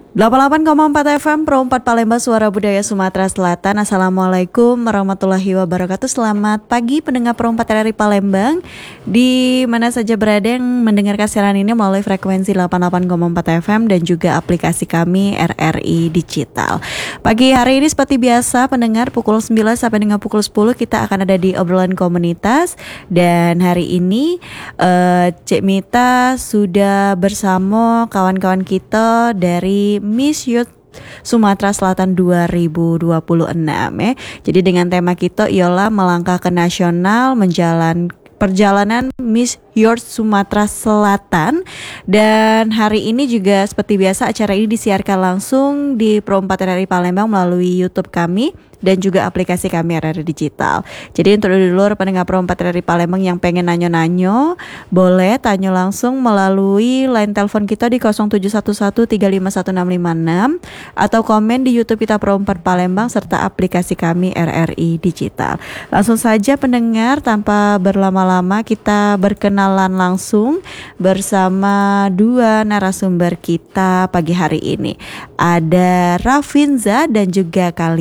88,4 FM Pro 4 Palembang Suara Budaya Sumatera Selatan. Assalamualaikum warahmatullahi wabarakatuh. Selamat pagi pendengar Pro 4 RRI Palembang, di mana saja berada yang mendengarkan siaran ini melalui frekuensi 88,4 FM dan juga aplikasi kami RRI Digital. Pagi hari ini seperti biasa pendengar, pukul 9 sampai dengan pukul 10 kita akan ada di obrolan komunitas. Dan hari ini Cik Mita sudah bersama kawan-kawan kita dari Miss Youth Sumatera Selatan 2026 ya. Jadi dengan tema kita ialah melangkah ke nasional, perjalanan Miss Youth Sumatera Selatan. Dan hari ini juga seperti biasa acara ini disiarkan langsung di Pro 4 RRI Palembang melalui YouTube kami dan juga aplikasi kami RRI Digital. Jadi untuk dulur pendengar Pro 4 RRI Palembang yang pengen nanyo-nanyo, boleh tanya langsung melalui line telepon kita di 0711351656 atau komen di YouTube kita Pro 4 Palembang serta aplikasi kami RRI Digital. Langsung saja pendengar, tanpa berlama-lama kita berkenalan langsung bersama dua narasumber kita pagi hari ini. Ada Rafinza dan juga Kali.